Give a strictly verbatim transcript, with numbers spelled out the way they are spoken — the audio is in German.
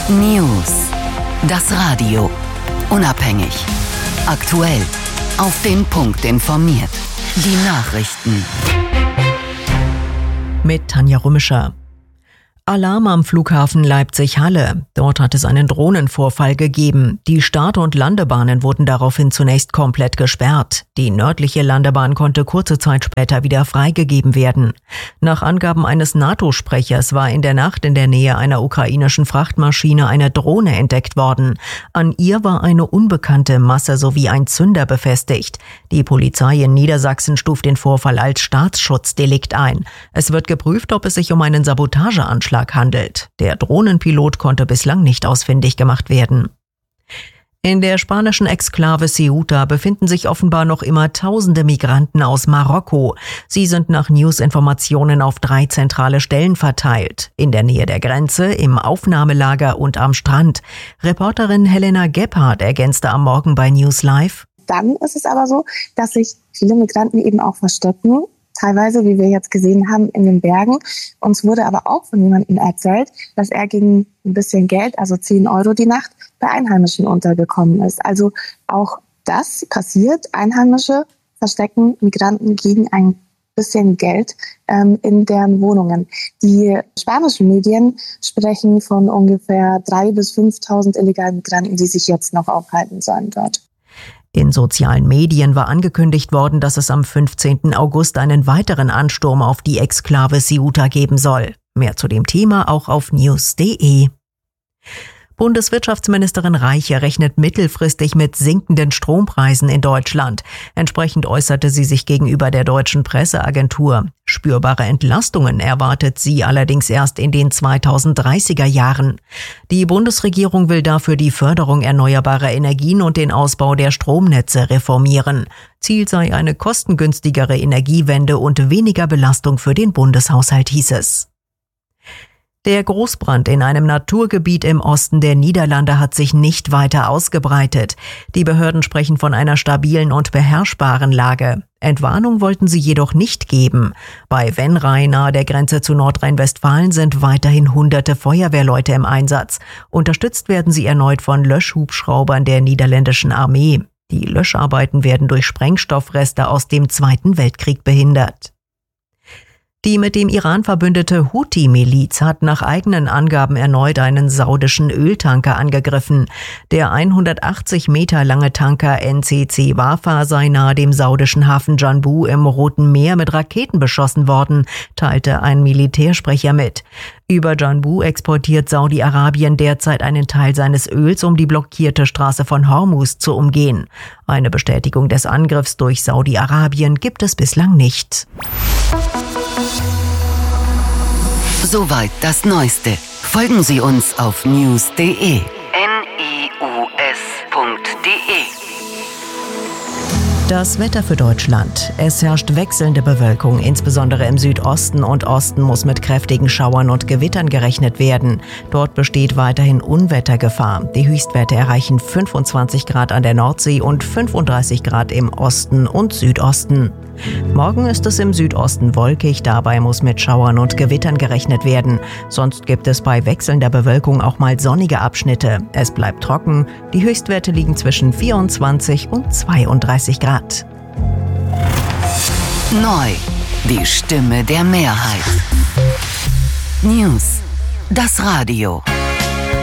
News. Das Radio. Unabhängig. Aktuell. Auf den Punkt informiert. Die Nachrichten. Mit Tanja Rümischer. Alarm am Flughafen Leipzig-Halle. Dort hat es einen Drohnenvorfall gegeben. Die Start- und Landebahnen wurden daraufhin zunächst komplett gesperrt. Die nördliche Landebahn konnte kurze Zeit später wieder freigegeben werden. Nach Angaben eines NATO-Sprechers war in der Nacht in der Nähe einer ukrainischen Frachtmaschine eine Drohne entdeckt worden. An ihr war eine unbekannte Masse sowie ein Zünder befestigt. Die Polizei in Niedersachsen stuft den Vorfall als Staatsschutzdelikt ein. Es wird geprüft, ob es sich um einen Sabotageanschlag handelt. Der Drohnenpilot konnte bislang nicht ausfindig gemacht werden. In der spanischen Exklave Ceuta befinden sich offenbar noch immer tausende Migranten aus Marokko. Sie sind nach News-Informationen auf drei zentrale Stellen verteilt. In der Nähe der Grenze, im Aufnahmelager und am Strand. Reporterin Helena Gebhardt ergänzte am Morgen bei News Live. Dann ist es aber so, dass sich viele Migranten eben auch verstecken. Teilweise, wie wir jetzt gesehen haben, in den Bergen. Uns wurde aber auch von jemandem erzählt, dass er gegen ein bisschen Geld, also zehn Euro die Nacht, bei Einheimischen untergekommen ist. Also auch das passiert. Einheimische verstecken Migranten gegen ein bisschen Geld ähm, in deren Wohnungen. Die spanischen Medien sprechen von ungefähr dreitausend bis fünftausend illegalen Migranten, die sich jetzt noch aufhalten sollen dort. In sozialen Medien war angekündigt worden, dass es am fünfzehnten August einen weiteren Ansturm auf die Exklave Ceuta geben soll. Mehr zu dem Thema auch auf news punkt de. Bundeswirtschaftsministerin Reiche rechnet mittelfristig mit sinkenden Strompreisen in Deutschland. Entsprechend äußerte sie sich gegenüber der deutschen Presseagentur. Spürbare Entlastungen erwartet sie allerdings erst in den zweitausenddreißiger Jahren. Die Bundesregierung will dafür die Förderung erneuerbarer Energien und den Ausbau der Stromnetze reformieren. Ziel sei eine kostengünstigere Energiewende und weniger Belastung für den Bundeshaushalt, hieß es. Der Großbrand in einem Naturgebiet im Osten der Niederlande hat sich nicht weiter ausgebreitet. Die Behörden sprechen von einer stabilen und beherrschbaren Lage. Entwarnung wollten sie jedoch nicht geben. Bei Venray nahe der Grenze zu Nordrhein-Westfalen sind weiterhin hunderte Feuerwehrleute im Einsatz. Unterstützt werden sie erneut von Löschhubschraubern der niederländischen Armee. Die Löscharbeiten werden durch Sprengstoffreste aus dem Zweiten Weltkrieg behindert. Die mit dem Iran verbündete Houthi-Miliz hat nach eigenen Angaben erneut einen saudischen Öltanker angegriffen. Der hundertachtzig Meter lange Tanker N C C Wafa sei nahe dem saudischen Hafen Janbu im Roten Meer mit Raketen beschossen worden, teilte ein Militärsprecher mit. Über Janbu exportiert Saudi-Arabien derzeit einen Teil seines Öls, um die blockierte Straße von Hormuz zu umgehen. Eine Bestätigung des Angriffs durch Saudi-Arabien gibt es bislang nicht. Soweit das Neueste. Folgen Sie uns auf news punkt de. N I U S punkt de. Das Wetter für Deutschland. Es herrscht wechselnde Bewölkung, insbesondere im Südosten und Osten muss mit kräftigen Schauern und Gewittern gerechnet werden. Dort besteht weiterhin Unwettergefahr. Die Höchstwerte erreichen fünfundzwanzig Grad an der Nordsee und fünfunddreißig Grad im Osten und Südosten. Morgen ist es im Südosten wolkig, dabei muss mit Schauern und Gewittern gerechnet werden. Sonst gibt es bei wechselnder Bewölkung auch mal sonnige Abschnitte. Es bleibt trocken, die Höchstwerte liegen zwischen vierundzwanzig und zweiunddreißig Grad. Neu, die Stimme der Mehrheit. News, das Radio.